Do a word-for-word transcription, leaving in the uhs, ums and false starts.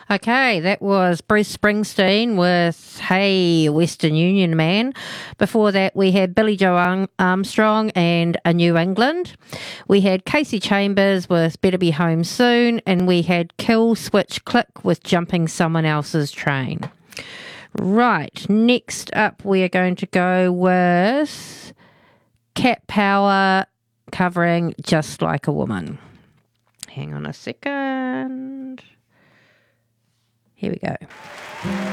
Okay, that was Bruce Springsteen with Hey Western Union Man. Before that, we had Billy Joe Armstrong and A New England. We had Casey Chambers with Better Be Home Soon, and we had Kill Switch Click with Jumping Someone Else's Train. Right, next up we are going to go with Cat Power covering Just Like a Woman. Hang on a second. Here we go.